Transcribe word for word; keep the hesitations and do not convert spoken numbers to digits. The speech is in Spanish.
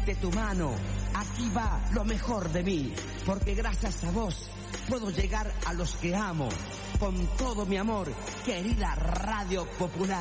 mete tu mano, aquí va lo mejor de mí, porque gracias a vos puedo llegar a los que amo, con todo mi amor, querida Radio Popular.